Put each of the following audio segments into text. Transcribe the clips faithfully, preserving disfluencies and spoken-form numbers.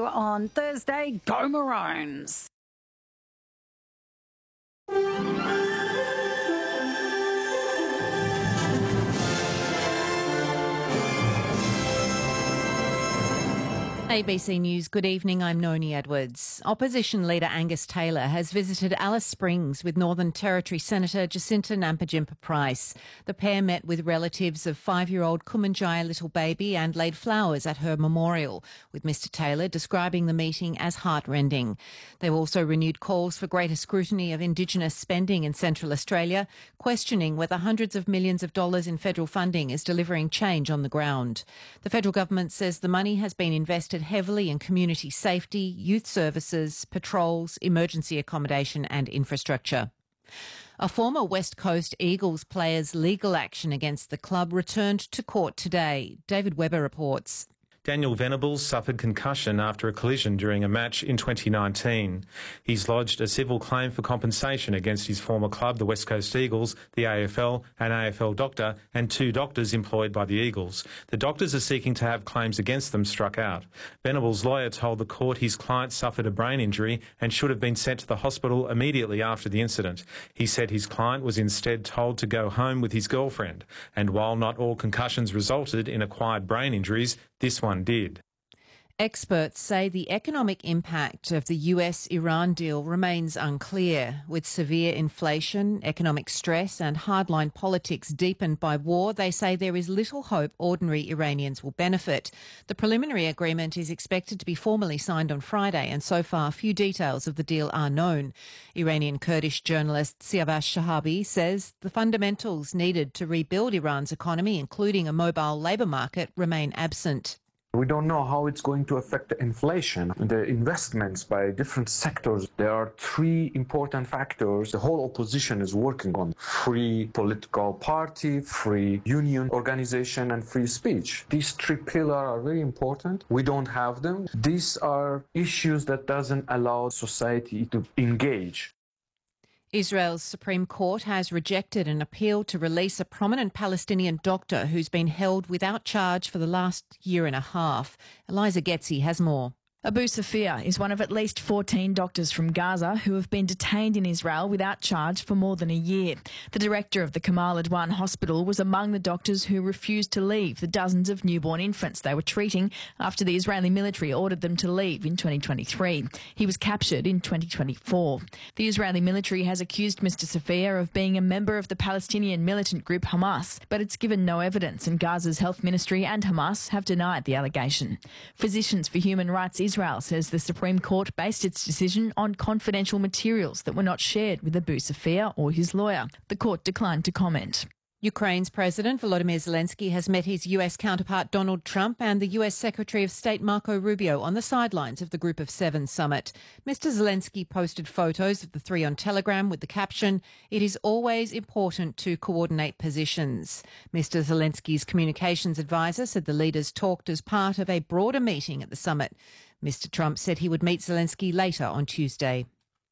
you on Thursday. Go Maroons! A B C News, good evening, I'm Noni Edwards. Opposition leader Angus Taylor has visited Alice Springs with Northern Territory Senator Jacinta Nampijinpa-Price. The pair met with relatives of five-year-old Kumanjaya little baby and laid flowers at her memorial, with Mr Taylor describing the meeting as heartrending. They also renewed calls for greater scrutiny of Indigenous spending in Central Australia, questioning whether hundreds of millions of dollars in federal funding is delivering change on the ground. The federal government says the money has been invested heavily in community safety, youth services, patrols, emergency accommodation and infrastructure. A former West Coast Eagles player's legal action against the club returned to court today. David Webber reports. Daniel Venables suffered concussion after a collision during a match in twenty nineteen. He's lodged a civil claim for compensation against his former club, the West Coast Eagles, the A F L, an A F L doctor and two doctors employed by the Eagles. The doctors are seeking to have claims against them struck out. Venables' lawyer told the court his client suffered a brain injury and should have been sent to the hospital immediately after the incident. He said his client was instead told to go home with his girlfriend, and while not all concussions resulted in acquired brain injuries, this one did. Experts say the economic impact of the U S Iran deal remains unclear. With severe inflation, economic stress and hardline politics deepened by war, they say there is little hope ordinary Iranians will benefit. The preliminary agreement is expected to be formally signed on Friday, and so far few details of the deal are known. Iranian Kurdish journalist Siavash Shahabi says the fundamentals needed to rebuild Iran's economy, including a mobile labour market, remain absent. We don't know how it's going to affect the inflation, the investments by different sectors. There are three important factors the whole opposition is working on: free political party, free union organization, and free speech. These three pillars are very important. We don't have them. These are issues that doesn't allow society to engage. Israel's Supreme Court has rejected an appeal to release a prominent Palestinian doctor who's been held without charge for the last year and a half. Eliza Getzi has more. Abu Safia is one of at least fourteen doctors from Gaza who have been detained in Israel without charge for more than a year. The director of the Kamal Adwan Hospital was among the doctors who refused to leave the dozens of newborn infants they were treating after the Israeli military ordered them to leave in twenty twenty-three. He was captured in twenty twenty-four. The Israeli military has accused Mister Safia of being a member of the Palestinian militant group Hamas, but it's given no evidence, and Gaza's health ministry and Hamas have denied the allegation. Physicians for Human Rights Israel says the Supreme Court based its decision on confidential materials that were not shared with Abu Safia or his lawyer. The court declined to comment. Ukraine's President Volodymyr Zelensky has met his U S counterpart Donald Trump and the U S Secretary of State Marco Rubio on the sidelines of the Group of Seven summit. Mister Zelensky posted photos of the three on Telegram with the caption, "It is always important to coordinate positions." Mister Zelensky's communications advisor said the leaders talked as part of a broader meeting at the summit. Mister Trump said he would meet Zelensky later on Tuesday.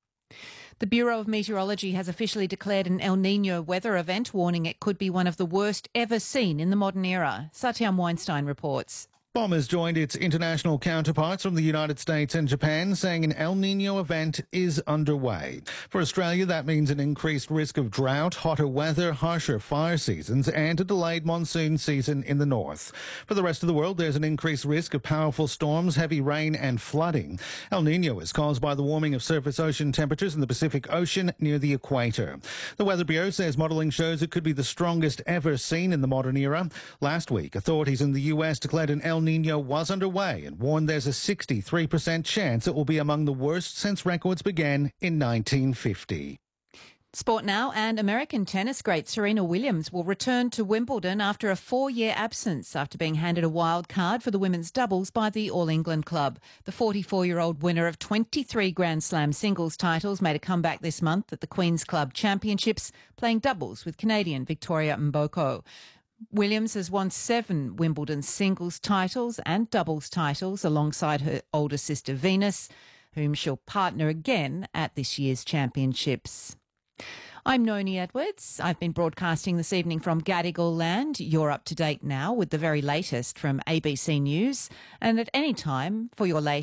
The Bureau of Meteorology has officially declared an El Niño weather event, warning it could be one of the worst ever seen in the modern era. Satyam Weinstein reports. BOM has joined its international counterparts from the United States and Japan, saying an El Niño event is underway. For Australia, that means an increased risk of drought, hotter weather, harsher fire seasons, and a delayed monsoon season in the north. For the rest of the world, there's an increased risk of powerful storms, heavy rain and flooding. El Niño is caused by the warming of surface ocean temperatures in the Pacific Ocean near the equator. The Weather Bureau says modelling shows it could be the strongest ever seen in the modern era. Last week, authorities in the U S declared an El Niño was underway and warned there's a sixty-three percent chance it will be among the worst since records began in nineteen fifty. Sport now, and American tennis great Serena Williams will return to Wimbledon after a four-year absence after being handed a wild card for the women's doubles by the All England club. The forty-four-year-old winner of twenty-three Grand Slam singles titles made a comeback this month at the Queen's Club Championships, playing doubles with Canadian Victoria Mboko. Williams has won seven Wimbledon singles titles and doubles titles alongside her older sister Venus, whom she'll partner again at this year's championships. I'm Noni Edwards. I've been broadcasting this evening from Gadigal land. You're up to date now with the very latest from A B C News, and at any time for your latest